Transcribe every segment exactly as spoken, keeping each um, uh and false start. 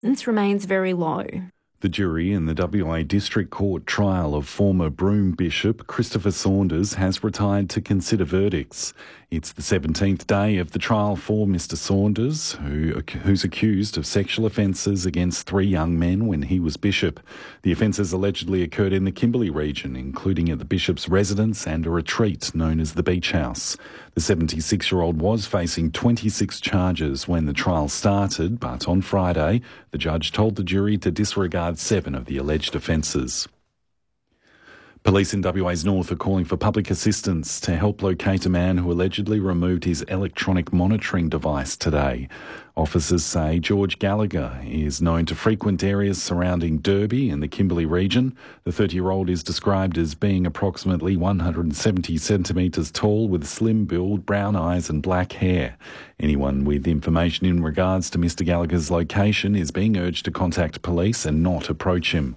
This remains very low. The jury in the W A District Court trial of former Broome Bishop Christopher Saunders has retired to consider verdicts. It's the seventeenth day of the trial for Mister Saunders, who, who's accused of sexual offences against three young men when he was bishop. The offences allegedly occurred in the Kimberley region, including at the bishop's residence and a retreat known as the Beach House. The seventy-six-year-old was facing twenty-six charges when the trial started, but on Friday, the judge told the jury to disregard seven of the alleged offences. Police in W A's north are calling for public assistance to help locate a man who allegedly removed his electronic monitoring device today. Officers say George Gallagher is known to frequent areas surrounding Derby in the Kimberley region. The thirty-year-old is described as being approximately one hundred seventy centimetres tall with slim build, brown eyes and black hair. Anyone with information in regards to Mister Gallagher's location is being urged to contact police and not approach him.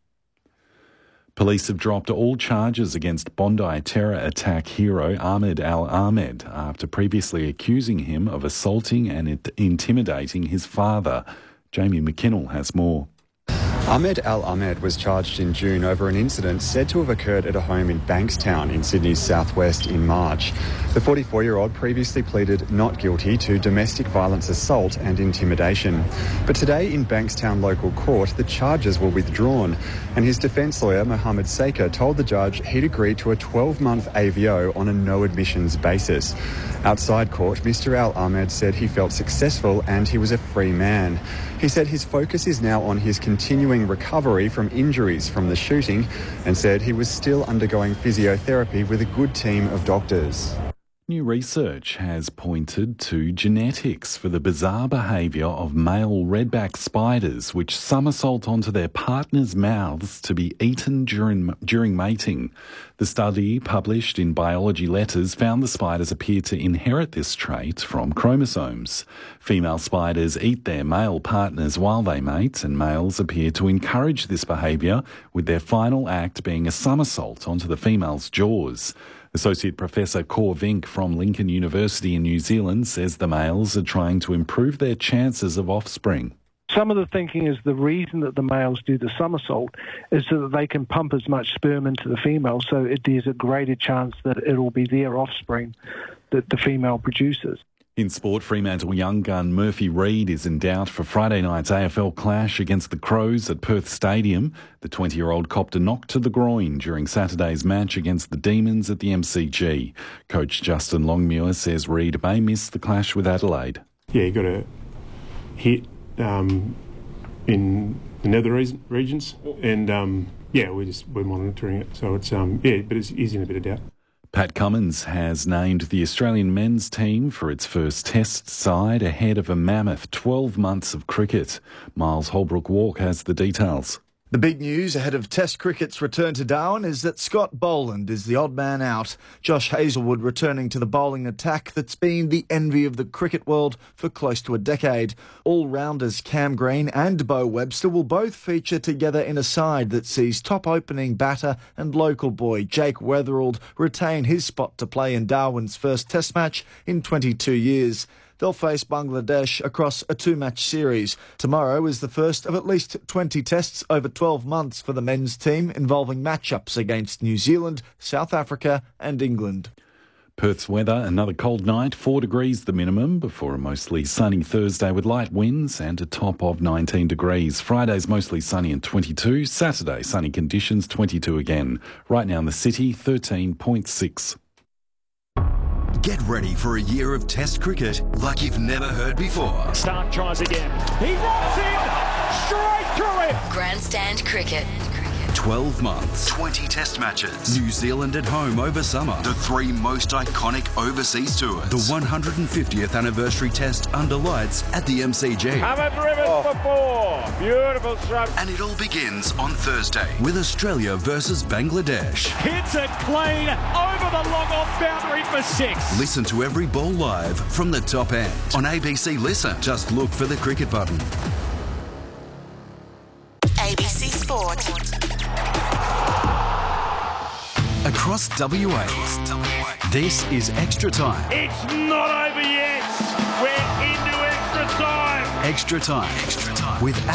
Police have dropped all charges against Bondi terror attack hero Ahmed Al-Ahmed after previously accusing him of assaulting and intimidating his father. Jamie McKinnell has more. Ahmed Al-Ahmed was charged in June over an incident said to have occurred at a home in Bankstown in Sydney's southwest in March. The forty-four-year-old previously pleaded not guilty to domestic violence assault and intimidation. But today in Bankstown local court, the charges were withdrawn, and his defence lawyer, Mohammed Saker, told the judge he'd agreed to a twelve-month A V O on a no-admissions basis. Outside court, Mister Al-Ahmed said he felt successful and he was a free man. He said his focus is now on his continuing recovery from injuries from the shooting and said he was still undergoing physiotherapy with a good team of doctors. New research has pointed to genetics for the bizarre behaviour of male redback spiders which somersault onto their partners' mouths to be eaten during, during mating. The study, published in Biology Letters, found the spiders appear to inherit this trait from chromosomes. Female spiders eat their male partners while they mate, and males appear to encourage this behaviour, with their final act being a somersault onto the female's jaws. Associate Professor Cor Vink from Lincoln University in New Zealand says the males are trying to improve their chances of offspring. Some of the thinking is the reason that the males do the somersault is so that they can pump as much sperm into the female, so it, there's a greater chance that it will be their offspring that the female produces. In sport, Fremantle young gun Murphy Reid is in doubt for Friday night's A F L clash against the Crows at Perth Stadium. The twenty-year-old copped a knock to the groin during Saturday's match against the Demons at the M C G. Coach Justin Longmuir says Reid may miss the clash with Adelaide. Yeah, he got a hit um, in the nether regions, and um, yeah, we're just we're monitoring it. So it's um, yeah, but it's, he's in a bit of doubt. Pat Cummins has named the Australian men's team for its first test side ahead of a mammoth twelve months of cricket. Miles Holbrook-Walk has the details. The big news ahead of Test cricket's return to Darwin is that Scott Boland is the odd man out. Josh Hazlewood returning to the bowling attack that's been the envy of the cricket world for close to a decade. All-rounders Cam Green and Beau Webster will both feature together in a side that sees top opening batter and local boy Jake Weatherald retain his spot to play in Darwin's first Test match in twenty-two years. They'll face Bangladesh across a two-match series. Tomorrow is the first of at least twenty tests over twelve months for the men's team, involving matchups against New Zealand, South Africa and England. Perth's weather, another cold night, four degrees the minimum, before a mostly sunny Thursday with light winds and a top of nineteen degrees. Friday's mostly sunny and twenty-two. Saturday, sunny conditions, twenty-two again. Right now in the city, thirteen point six. Get ready for a year of Test cricket like you've never heard before. Stark tries again. He runs in! Straight through it! Grandstand cricket. twelve months, twenty Test matches. New Zealand at home over summer. The three most iconic overseas tours. The one hundred fiftieth anniversary Test under lights at the M C G. Haven't driven oh. for four. Beautiful stroke. And it all begins on Thursday with Australia versus Bangladesh. Hits it clean over the long-off boundary for six. Listen to every ball live from the top end on A B C Listen. Just look for the cricket button. A B C Sport. Across W A, this is Extra Time. It's not over yet. We're into extra time. Extra Time. Extra Time. With